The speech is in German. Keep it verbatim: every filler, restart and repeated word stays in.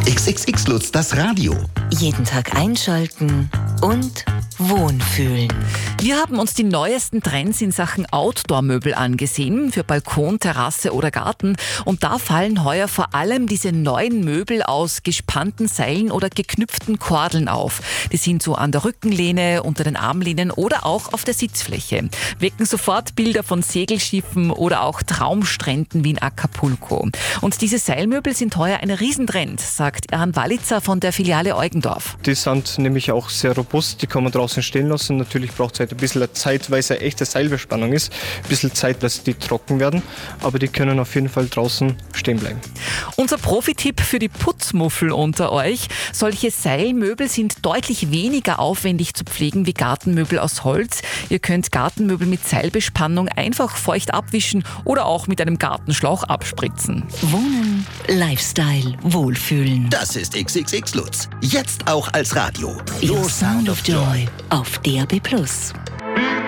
X X X Lutz, das Radio. Jeden Tag einschalten und Wohnfühlen. Wir haben uns die neuesten Trends in Sachen Outdoor-Möbel angesehen, für Balkon, Terrasse oder Garten. Und da fallen heuer vor allem diese neuen Möbel aus gespannten Seilen oder geknüpften Kordeln auf. Die sind so an der Rückenlehne, unter den Armlehnen oder auch auf der Sitzfläche. Wecken sofort Bilder von Segelschiffen oder auch Traumstränden wie in Acapulco. Und diese Seilmöbel sind heuer ein Riesentrend, sagt Erhan Walitzer von der Filiale Eugendorf. Die sind nämlich auch sehr robust, die kann man draußen stehen lassen. Natürlich braucht es halt ein bisschen Zeit, weil es eine echte Seilbespannung ist. Ein bisschen Zeit, dass die trocken werden, aber die können auf jeden Fall draußen stehen bleiben. Unser Profitipp für die Putzmuffel unter euch: Solche Seilmöbel sind deutlich weniger aufwendig zu pflegen wie Gartenmöbel aus Holz. Ihr könnt Gartenmöbel mit Seilbespannung einfach feucht abwischen oder auch mit einem Gartenschlauch abspritzen. Wohnen, Lifestyle, Wohlfühlen. Das ist X X X Lutz. Jetzt auch als Radio. Your Sound of Joy auf D A B plus.